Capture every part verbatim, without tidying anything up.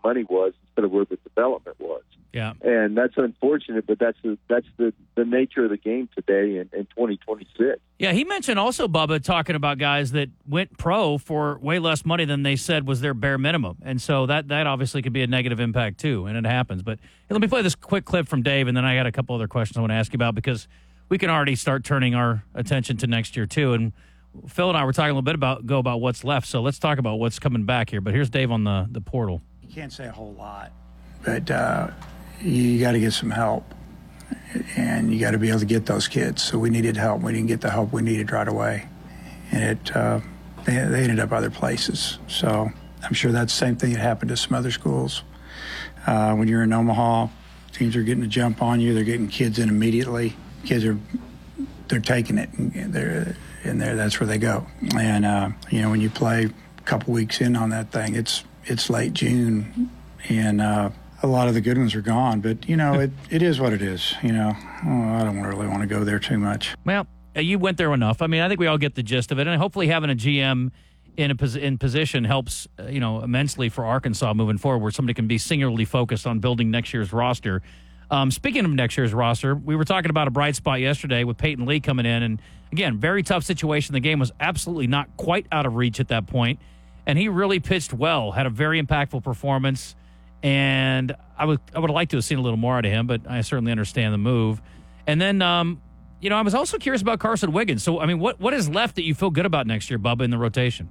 money was instead of where the development was. Yeah. And that's unfortunate, but that's the, that's the, the nature of the game today in, in twenty twenty-six. Yeah, he mentioned also, Bubba, talking about guys that went pro for way less money than they said was their bare minimum. And so that, that obviously could be a negative impact too, and it happens. But hey, let me play this quick clip from Dave, and then I got a couple other questions I want to ask you about because we can already start turning our attention to next year too. And Phil and I were talking a little bit about go about what's left, so let's talk about what's coming back here. But here's Dave on the, the portal. You can't say a whole lot, but uh, you got to get some help, and you got to be able to get those kids. So we needed help. We didn't get the help we needed right away, and it uh, they, they ended up other places. So I'm sure that's the same thing that happened to some other schools. Uh, when you're in Omaha, teams are getting a jump on you. They're getting kids in immediately. Kids are they're taking it, and they're in there. That's where they go. And uh, you know, when you play a couple weeks in on that thing, it's it's late June, and uh, a lot of the good ones are gone. But you know, it, it is what it is. You know, oh, I don't really want to go there too much. Well, you went there enough. I mean, I think we all get the gist of it, and hopefully having a G M in a pos- in position helps uh, you know immensely for Arkansas moving forward, where somebody can be singularly focused on building next year's roster. Um, speaking of next year's roster, we were talking about a bright spot yesterday with Peyton Lee coming in. And, again, very tough situation. The game was absolutely not quite out of reach at that point. And he really pitched well, had a very impactful performance. And I would I would have liked to have seen a little more out of him, but I certainly understand the move. And then, um, you know, I was also curious about Carson Wiggins. So, I mean, what, what is left that you feel good about next year, Bubba, in the rotation?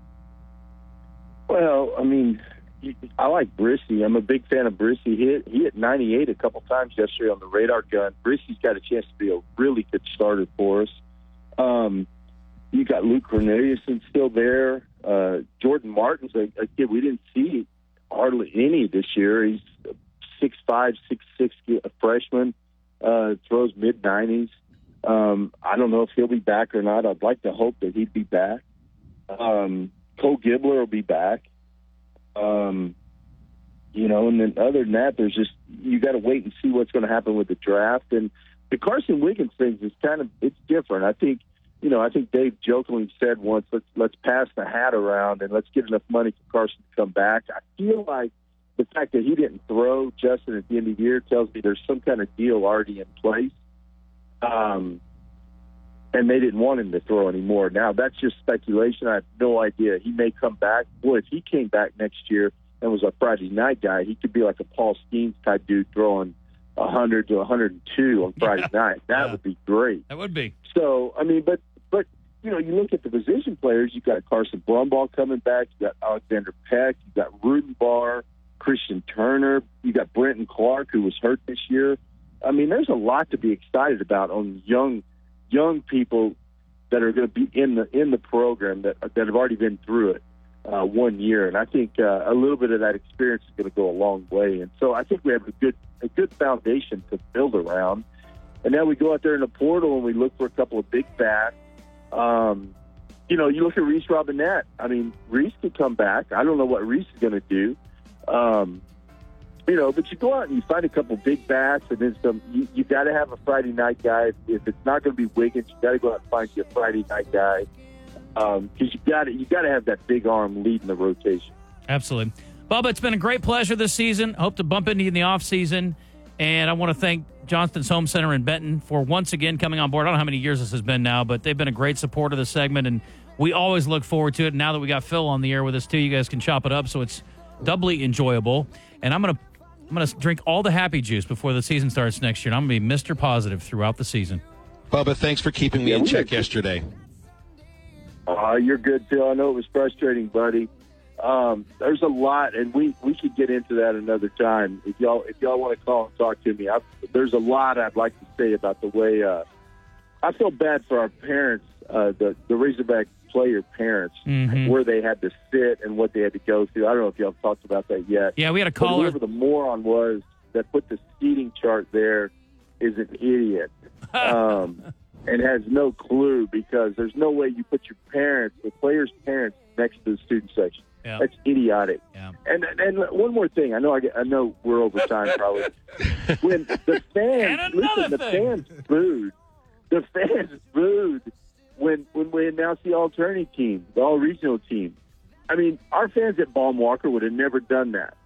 Well, I mean, I like Brissy. I'm a big fan of Brissy. He hit, he hit ninety-eight a couple times yesterday on the radar gun. Brissy's got a chance to be a really good starter for us. Um, you got Luke Corneliuson still there. Uh, Jordan Martin's a, a kid we didn't see hardly any this year. He's six five, six six, a freshman, uh, throws mid nineties. Um, I don't know if he'll be back or not. I'd like to hope that he'd be back. Um, Cole Gibbler will be back. Um, you know, and then other than that, there's just, you got to wait and see what's going to happen with the draft. And the Carson Wiggins thing is kind of, it's different. I think, you know, I think Dave jokingly said once, let's, let's pass the hat around and let's get enough money for Carson to come back. I feel like the fact that he didn't throw Justin at the end of the year tells me there's some kind of deal already in place. Um, and they didn't want him to throw anymore. Now, that's just speculation. I have no idea. He may come back. Boy, if he came back next year and was a Friday night guy, he could be like a Paul Skeens type dude throwing one hundred to one hundred two on Friday yeah. night. That yeah. would be great. That would be. So, I mean, but, but you know, you look at the position players, you got Carson Brumbaugh coming back, you got Alexander Peck, you got Rudenbar, Christian Turner, you got Brenton Clark, who was hurt this year. I mean, there's a lot to be excited about on young young people that are going to be in the in the program that that have already been through it uh, one year, and I think uh, a little bit of that experience is going to go a long way. And so I think we have a good a good foundation to build around. And now we go out there in the portal and we look for a couple of big bats. Um, you know, you look at Reese Robinette. I mean, Reese could come back. I don't know what Reese is going to do. Um, You know, but you go out and you find a couple big bats, and then some. You, you got to have a Friday night guy. If it's not going to be Wiggins, you got to go out and find you a Friday night guy because um, you got to you got to have that big arm leading the rotation. Absolutely, Bubba. It's been a great pleasure this season. Hope to bump into you in the off season, and I want to thank Johnston's Home Center in Benton for once again coming on board. I don't know how many years this has been now, but they've been a great support of the segment, and we always look forward to it. And now that we got Phil on the air with us too, you guys can chop it up, so it's doubly enjoyable. And I'm gonna. I'm going to drink all the happy juice before the season starts next year, and I'm going to be Mister Positive throughout the season. Bubba, thanks for keeping me yeah, in check yesterday. Uh, you're good, Phil. I know it was frustrating, buddy. Um, there's a lot, and we, we could get into that another time. If y'all if y'all want to call and talk to me, I've, there's a lot I'd like to say about the way uh, I feel bad for our parents, uh, the, the Razorback player parents, mm-hmm. where they had to sit and what they had to go through. I don't know if y'all talked about that yet. Yeah, we had a caller. Whoever the moron was that put the seating chart there is an idiot um, and has no clue, because there's no way you put your parents, the players' parents, next to the student section. Yeah. That's idiotic. Yeah. And and one more thing. I know I, get, I know we're over time probably. When the fans, listen, the fans booed. The fans booed when when we announced the all-tourney team, the all-regional team. I mean, our fans at Baum Walker would have never done that.